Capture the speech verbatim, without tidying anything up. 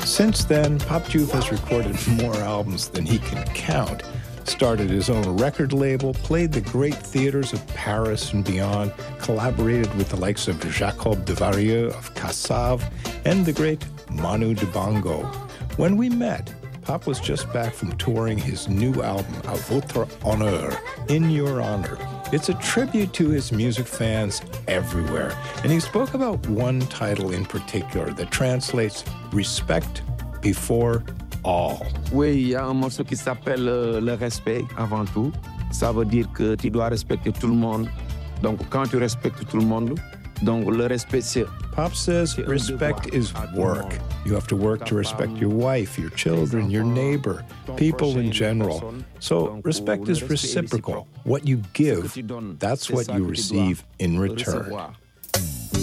Since then, Pape Diouf has recorded more albums than he can count, started his own record label, played the great theaters of Paris and beyond, collaborated with the likes of Jacob Devarieux of Kassav and the great Manu Dibango. When we met, Pape was just back from touring his new album, À Votre Honneur, In Your Honor. It's a tribute to his music fans everywhere, and he spoke about one title in particular that translates Respect Before All. Oui, il y a un morceau qui s'appelle euh, Le Respect avant tout. Ça veut dire que tu dois respecter tout le monde. Donc, quand tu respectes tout le monde, donc le respect c'est... Pape says respect is work. You have to work to respect your wife, your children, your neighbor, people in general. So respect is reciprocal. What you give, that's what you receive in return.